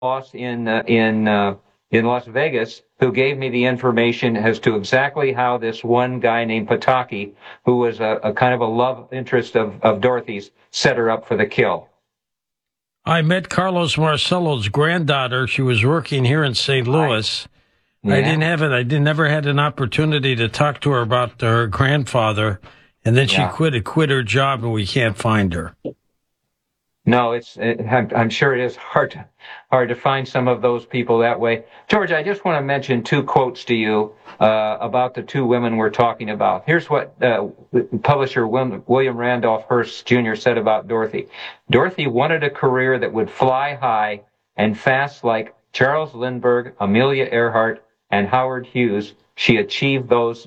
boss in Las Vegas who gave me the information as to exactly how this one guy named Pataki, who was a kind of a love interest of Dorothy's, set her up for the kill. I met Carlos Marcello's granddaughter. She was working here in St. Louis. Yeah. I never had an opportunity to talk to her about her grandfather, and then she quit her job, and we can't find her. No, I'm sure it is hard to find some of those people that way. George, I just want to mention two quotes to you about the two women we're talking about. Here's what publisher William Randolph Hearst Jr. said about Dorothy. Dorothy wanted a career that would fly high and fast like Charles Lindbergh, Amelia Earhart, and Howard Hughes. She achieved those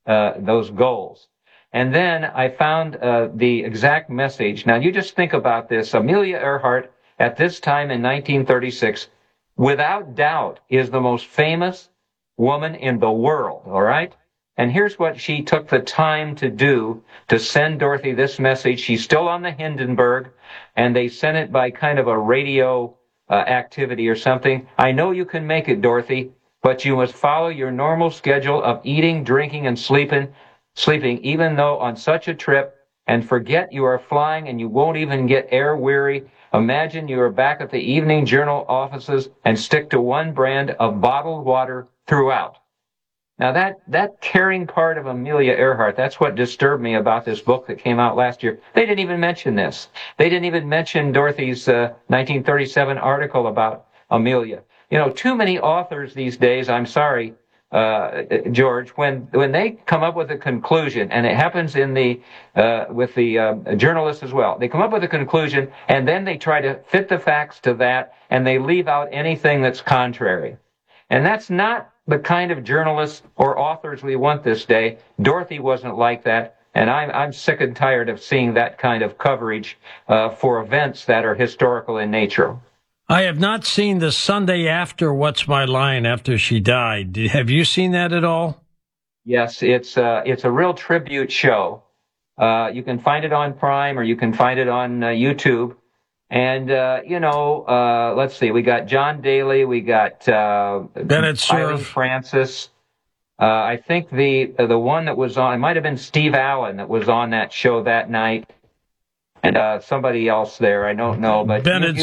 goals. And then I found the exact message. Now, you just think about this. Amelia Earhart, at this time in 1936, without doubt, is the most famous woman in the world, all right? And here's what she took the time to do to send Dorothy this message. She's still on the Hindenburg, and they sent it by kind of a radio activity or something. I know you can make it, Dorothy, but you must follow your normal schedule of eating, drinking, and sleeping, even though on such a trip, and forget you are flying and you won't even get air weary. Imagine you are back at the Evening Journal offices and stick to one brand of bottled water throughout. Now that caring part of Amelia Earhart, that's what disturbed me about this book that came out last year. They didn't even mention this. They didn't even mention Dorothy's 1937 article about Amelia. You know, too many authors these days, I'm sorry, George, when they come up with a conclusion, and it happens in with the journalists as well, they come up with a conclusion, and then they try to fit the facts to that, and they leave out anything that's contrary. And that's not the kind of journalists or authors we want this day. Dorothy wasn't like that, and I'm sick and tired of seeing that kind of coverage for events that are historical in nature. I have not seen the Sunday after What's My Line after she died. Have you seen that at all? Yes, it's a real tribute show. You can find it on Prime or you can find it on YouTube. And, let's see, we got John Daly, we got Bennett Cerf, Francis. I think the one that was on, it might have been Steve Allen that was on that show that night. And somebody else there, I don't know, but Bennett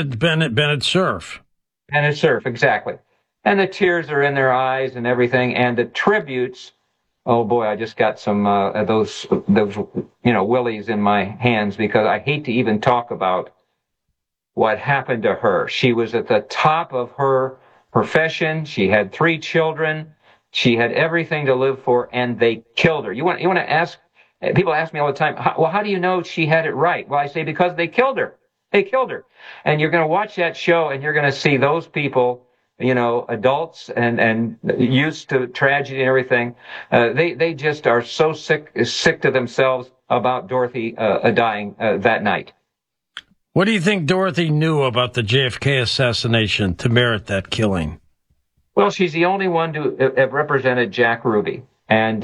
Cerf. Bennett Cerf, exactly. And the tears are in their eyes and everything, and the tributes. Oh boy, I just got some those willies in my hands because I hate to even talk about what happened to her. She was at the top of her profession. She had 3 children. She had everything to live for, and they killed her. You want to ask? People ask me all the time, how do you know she had it right? Well, I say, because they killed her. They killed her. And you're going to watch that show and you're going to see those people, adults and used to tragedy and everything. They just are so sick to themselves about Dorothy dying that night. What do you think Dorothy knew about the JFK assassination to merit that killing? Well, she's the only one to have represented Jack Ruby. And,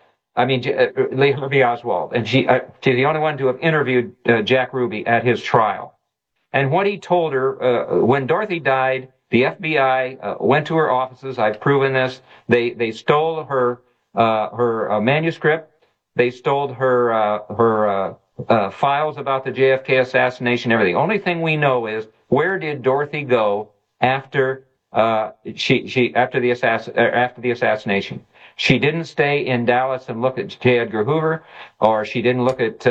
Lee Harvey Oswald, and she's the only one to have interviewed Jack Ruby at his trial. And what he told her, when Dorothy died, the FBI went to her offices. I've proven this. They stole her manuscript. They stole her files about the JFK assassination. Everything. Only thing we know is where did Dorothy go after after the assassination. She didn't stay in Dallas and look at J. Edgar Hoover, or she didn't look at,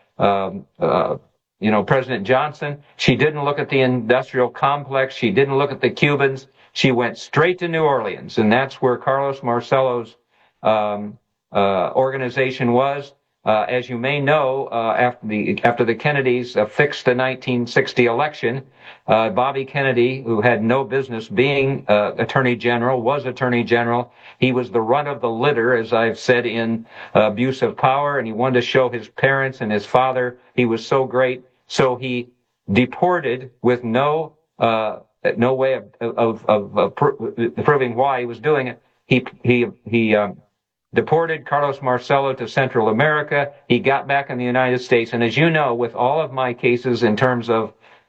President Johnson. She didn't look at the industrial complex. She didn't look at the Cubans. She went straight to New Orleans, and that's where Carlos Marcello's organization was. As you may know, after the Kennedys fixed the 1960 election, Bobby Kennedy, who had no business being Attorney General, was Attorney General. He was the run of the litter, as I've said, in abuse of power, and he wanted to show his parents and his father he was so great. So he deported with no way of proving why he was doing it. He deported Carlos Marcello to Central America. He got back in the United States. And as you know, with all of my cases in terms of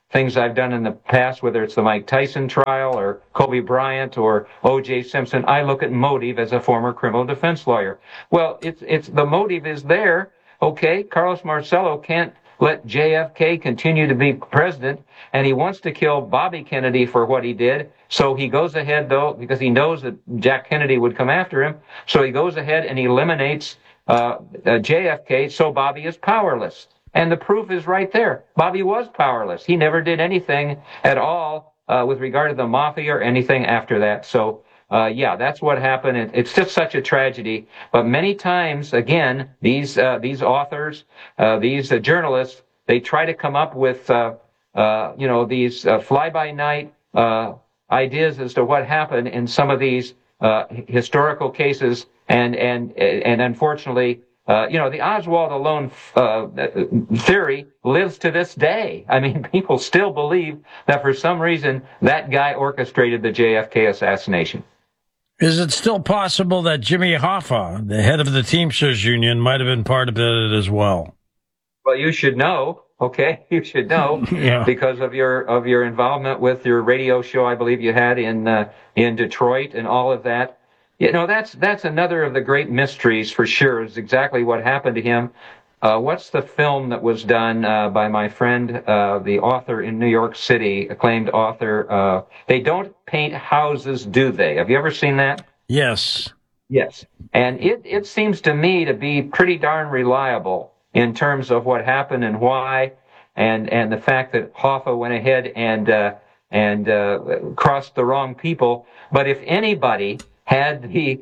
things I've done in the past, whether it's the Mike Tyson trial or Kobe Bryant or O.J. Simpson, I look at motive as a former criminal defense lawyer. Well, it's the motive is there. Okay, Carlos Marcello can't let JFK continue to be president, and he wants to kill Bobby Kennedy for what he did. So he goes ahead, though, because he knows that Jack Kennedy would come after him. So he goes ahead and he eliminates JFK, so Bobby is powerless. And the proof is right there. Bobby was powerless. He never did anything at all with regard to the mafia or anything after that. So, yeah, that's what happened. It's just such a tragedy. But many times, again, these authors, these journalists, they try to come up with, these fly-by-night ideas as to what happened in some of these historical cases, and unfortunately, the Oswald alone theory lives to this day. I mean, people still believe that for some reason that guy orchestrated the JFK assassination. Is it still possible that Jimmy Hoffa, the head of the Teamsters Union, might have been part of it as well? Well, you should know. Okay, you should know yeah. Because of your involvement with your radio show. I believe you had in Detroit and all of that. That's another of the great mysteries for sure, is exactly what happened to him. What's the film that was done by my friend, the author in New York City, acclaimed author? They Don't Paint Houses, Do They? Have you ever seen that? Yes. Yes. And it seems to me to be pretty darn reliable in terms of what happened and why, and the fact that Hoffa went ahead and crossed the wrong people. But if anybody had the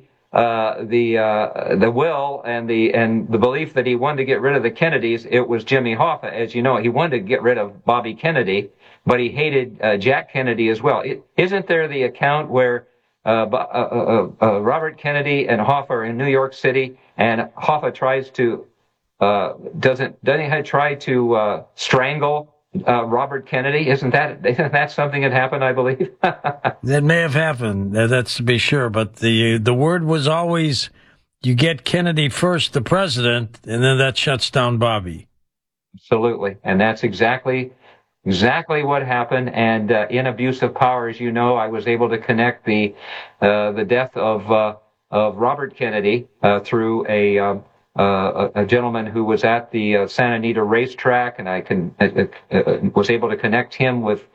will and the belief that he wanted to get rid of the Kennedys, it was Jimmy Hoffa. As you know, he wanted to get rid of Bobby Kennedy, but he hated Jack Kennedy as well. Isn't there the account where Robert Kennedy and Hoffa are in New York City, and Hoffa tries to doesn't he try to strangle Robert Kennedy? Isn't that something that happened, I believe? That may have happened, that's to be sure, but the word was always, you get Kennedy first, the president, and then that shuts down Bobby. Absolutely, and that's exactly what happened. And in abuse of power, as you know, I was able to connect the death of Robert Kennedy through a gentleman who was at the Santa Anita racetrack, and I was able to connect him with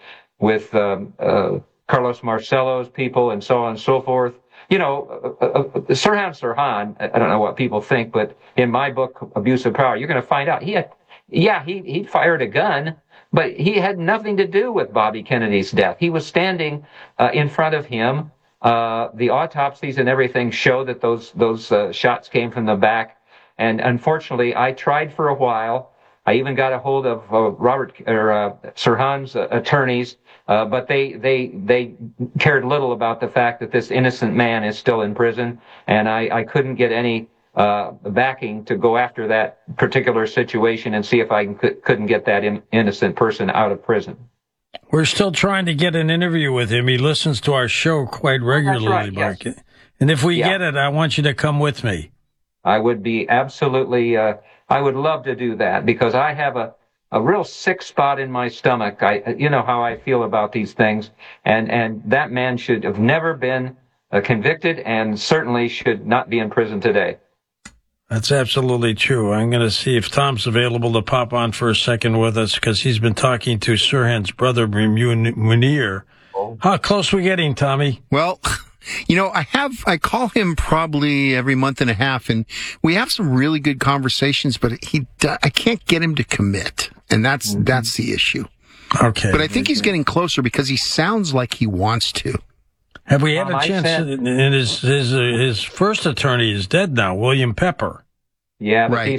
Carlos Marcello's people, and so on and so forth. Sirhan Sirhan, I don't know what people think, but in my book, Abuse of Power, you're going to find out he fired a gun, but he had nothing to do with Bobby Kennedy's death. He was standing in front of him. The autopsies and everything show that those shots came from the back. And unfortunately, I tried for a while. I even got a hold of Sirhan's attorneys, but they cared little about the fact that this innocent man is still in prison, and I couldn't get any backing to go after that particular situation and see if I couldn't get that innocent person out of prison. We're still trying to get an interview with him. He listens to our show quite regularly, right, Mark. Yes. And if we get it, I want you to come with me. I would be absolutely, I would love to do that, because I have a real sick spot in my stomach. You know how I feel about these things, and that man should have never been convicted, and certainly should not be in prison today. That's absolutely true. I'm going to see if Tom's available to pop on for a second with us, because he's been talking to Sirhan's brother, Munir. Oh. How close we getting, Tommy? Well, I call him probably every month and a half, and we have some really good conversations, but I can't get him to commit, and that's the issue. Okay. But I think he's getting closer, because he sounds like he wants to. Have we had a chance? And his first attorney is dead now, William Pepper. Yeah, but right.